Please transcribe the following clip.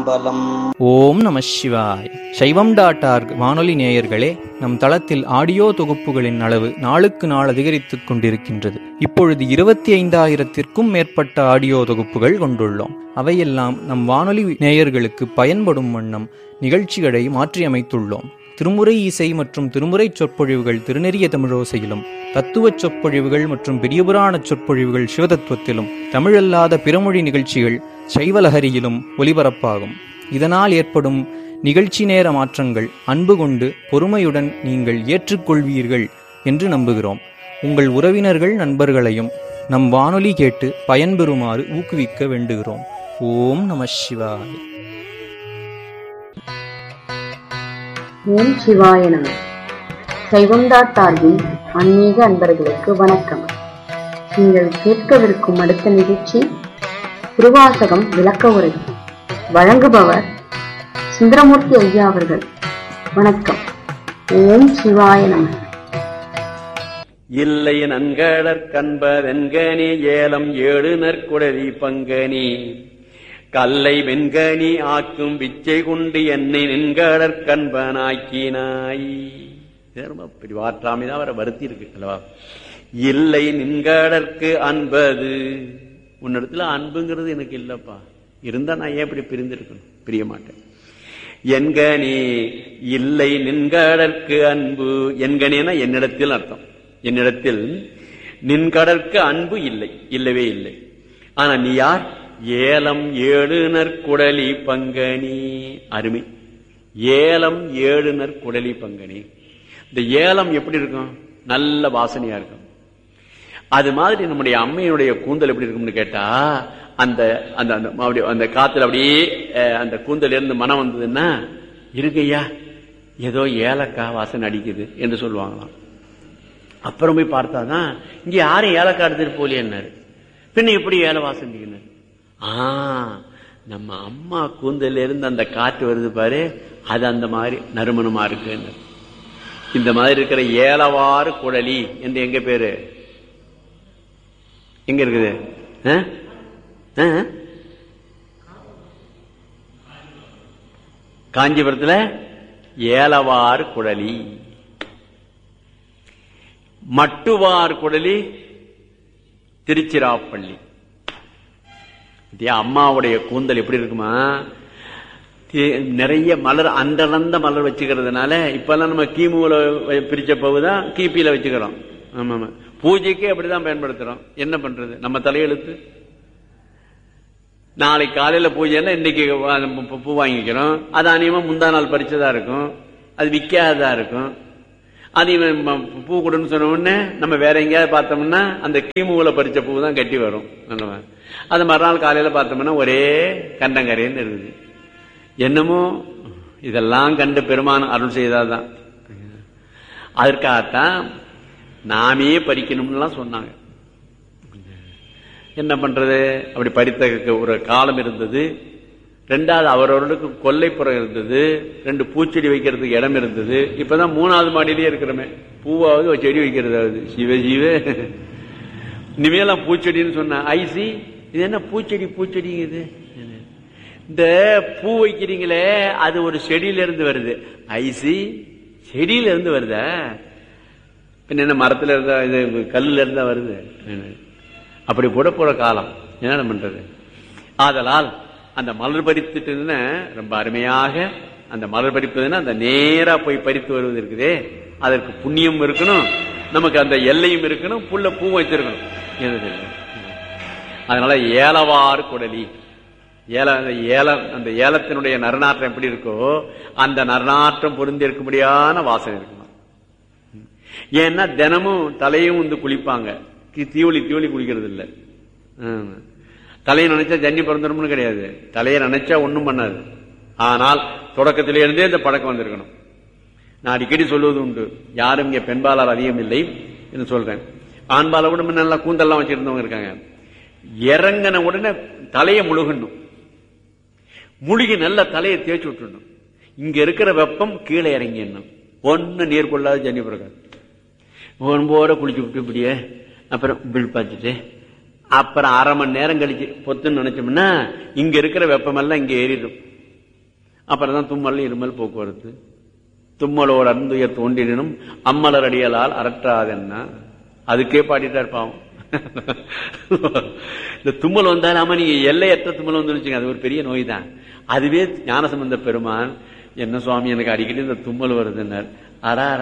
திருச்சிற்றம்பலம். ஓம் நம சிவாய். சைவம்.org வானொலி நேயர்களே, நம் தளத்தில் ஆடியோ தொகுப்புகளின் அளவு நாளுக்கு நாள் அதிகரித்துக் கொண்டிருக்கின்றது. இப்பொழுது 25,000-க்கும் மேற்பட்ட ஆடியோ தொகுப்புகள் கொண்டுள்ளோம். அவையெல்லாம் நம் வானொலி நேயர்களுக்கு பயன்படும் வண்ணம் நிகழ்ச்சிகளை மாற்றியமைத்துள்ளோம். திருமுறை இசை மற்றும் திருமுறை சொற்பொழிவுகள் திருநெறிய தமிழோசையிலும், தத்துவச் சொற்பொழிவுகள் மற்றும் பெரியபுராண சொற்பொழிவுகள் சிவதத்துவத்திலும், தமிழல்லாத பிறமொழி நிகழ்ச்சிகள் சைவலஹரியிலும் ஒலிபரப்பாகும். இதனால் ஏற்படும் நிகழ்ச்சி நேர மாற்றங்கள் அன்பு கொண்டு பொறுமையுடன் நீங்கள் ஏற்றுக்கொள்வீர்கள் என்று நம்புகிறோம். உங்கள் உறவினர்கள் நண்பர்களையும் நம் வானொலி கேட்டு பயன்பெறுமாறு ஊக்குவிக்க வேண்டுகிறோம். ஓம் நம சிவாய. ஓம் சிவாய நம. சைவம்.org ஆன்மீக அன்பர்களுக்கு வணக்கம். நீங்கள் கேட்கவிருக்கும் அடுத்த நிகழ்ச்சி திருவாசகம் விளக்க உரை. வழங்குபவர் சுந்தரமூர்த்தி ஐயா அவர்கள். வணக்கம். ஓம் சிவாய நம. இல்லை நன்கடற்கன்பதென்கனி ஏலம் ஏழு நற்குடலி பங்கனி கல்லை வெண்கனி ஆக்கும் விச்சை கொண்டு என்னை நின்கடற்கன்பனாக்கினாய். பிரிவாற்றாமைதான் அவரை வருத்தி இருக்கு அல்லவா? இல்லை நின்கடற்கு அன்பது. உன்னிடத்துல அன்புங்கிறது எனக்கு இல்லப்பா, இருந்தா நான் ஏன் இப்படி பிரிந்திருக்கணும்? பிரிய மாட்டேன். என்கனி இல்லை நின்கடற்கு அன்பு. என்கனினா என்னிடத்தில் அர்த்தம். என்னிடத்தில் நின்கடற்கு அன்பு இல்லை, இல்லவே இல்லை. ஆனா நீ யார்? ஏலம் ஏழு நற்குடலி பங்கனி. அருமை. ஏலம் ஏழு நற்குடலி பங்கனி. இந்த ஏலம் எப்படி இருக்கும்? நல்ல வாசனையா இருக்கும். அது மாதிரி நம்முடைய அம்மையினுடைய கூந்தல் எப்படி இருக்கும்னு கேட்டா, அந்த அந்த காத்துல அப்படியே அந்த கூந்தல் இருந்து மனம் வந்ததுன்னா, இருக்கையா ஏதோ ஏலக்காய் வாசனை அடிக்குது என்று சொல்லுவாங்களாம். அப்புறம் போய் பார்த்தாதான் இங்க யாரும் ஏலக்காய் எடுத்துட்டு போலியன்னாரு. பின்ன எப்படி ஏல வாசனை அடிக்கிறார்? நம்ம அம்மா கூந்தல இருந்து அந்த காற்று வருது பாரு, அது அந்த மாதிரி நறுமணமா இருக்கு. இந்த மாதிரி இருக்கிற ஏலவாறு குழலி என்று எங்க பேரு எங்க இருக்குது? காஞ்சிபுரத்துல ஏலவாறு குழலி. மட்டுவார் குழலி திருச்சிராப்பள்ளி. அம்மாவுடைய கூந்தல் எப்படி இருக்குமா? நிறைய மலர், அண்டர்ந்த மலர் வச்சுக்கிறதுனால இப்பெல்லாம் நம்ம கிமுல பிரிச்ச பகுதான் கிபியில வச்சுக்கிறோம். ஆமா, பூஜைக்கே அப்படிதான் பயன்படுத்துறோம். என்ன பண்றது? நம்ம தலையெழுத்து. நாளைக்கு காலையில பூஜைன்னா இன்னைக்கு பூ வாங்கிக்கிறோம். அது அநியமா முந்தா நாள் பறிச்சதா இருக்கும், அது விற்காததா இருக்கும். அது பூ கொடுன்னு சொன்ன உடனே நம்ம வேற எங்கேயாவது பார்த்தோம்னா அந்த கிமுல பறிச்ச பூ தான் கட்டி வரும். அது மறுநாள் காலையில பார்த்தோம்னா ஒரே கண்டங்கரைன்னு இருக்குது. என்னமோ இதெல்லாம் கண்டு பெருமான் அருள் செய்தாதான். அதற்காகத்தான் நாமே பறிக்கணும்னு சொன்னாங்க. என்ன பண்றது? அப்படி பறித்த ஒரு காலம் இருந்தது. ரெண்டாவது அவரவர்களுக்கு கொல்லைப்புறம் இருந்தது. 2 பூச்செடி வைக்கிறதுக்கு இடம் இருந்தது. இப்பதான் 3வது மாடியிலேயே இருக்கிறோமே, பூவாவது ஒரு செடி வைக்கிறது. சிவ சிவ இனிமேலாம் பூச்செடின்னு சொன்ன ஐசி. இது என்ன பூச்செடி? பூச்செடிங்குது. இந்த பூ வைக்கிறீங்களே, அது ஒரு செடியில இருந்து வருது. ஐசி செடியில இருந்து வருதா? பின்ன என்ன மரத்துல இருந்தா, இது கல்லுல இருந்தா வருது? அப்படி கூட போற காலம். என்ன பண்றது? ஆதலால் அந்த மலர் பறித்துட்டுன்னா ரொம்ப அருமையாக அந்த மலர் பறிப்பதுன்னா அந்த நேரா போய் பறித்து வருவது இருக்குதே, அதற்கு புண்ணியம் இருக்கணும், நமக்கு அந்த எல்லையும் இருக்கணும், புல்ல பூ வச்சிருக்கணும். அதனால ஏலவாறு குடலி. அந்த ஏலத்தினுடைய நறுநாற்றம் எப்படி இருக்கோ அந்த நறுநாற்றம் பொருந்தி இருக்கும்படியான வாசனை இருக்கணும். ஏன்னா தினமும் தலையும் வந்து குளிப்பாங்க. தீவளி குளிக்கிறது இல்லை. தலையை நினைச்சா ஜன்னி பிறந்துடும்னு கிடையாது. தலையை நினைச்சா ஒன்னும் பண்ணாது. ஆனால் தொடக்கத்திலிருந்தே இந்த பழக்கம் வந்திருக்கணும். நான் அடிக்கடி சொல்லுவது உண்டு, யாரும் இங்க பெண்பாளர் அதிகம் இல்லை என்று சொல்றேன். ஆண்பால கூட நல்லா கூந்தெல்லாம் வச்சிருந்தவங்க இருக்காங்க. இறங்கின உடனே தலையை முழுகணும். முழுகி நல்ல தலையை தேய்ச்சி விட்டுணும். இங்க இருக்கிற வெப்பம் கீழே இறங்கிடணும். ஒன்னு நீர் கொள்ளாத ஜன்னி பிறகு ஒன்போட குளிச்சு விட்டு இப்படியே அப்புறம் பில் பார்த்துட்டு அப்புறம் அரை மணி நேரம் கழிச்சு பொத்துன்னு நினைச்சோம்னா இங்க இருக்கிற வெப்பமெல்லாம் இங்க ஏறிடும். அப்புறம் தான் தும்மல் இருமல் போக்குவரத்து. தும்மலோர் அருந்துயர் தோன்றினும் அம்மலர் அடியலால் அரற்றாதென்னா அதுக்கே பாடிட்டார் பாவம். இந்த தும்மல் வந்தால் ஆமா நீங்க எல்லையற்ற தும்மல் வந்து வச்சுங்க, அது ஒரு பெரிய நோய் தான். அதுவே ஞானசம்பந்த பெருமான் என்ன சுவாமி எனக்கு அடிக்கடி இந்த தும்மல் வருதுன்னார். அரா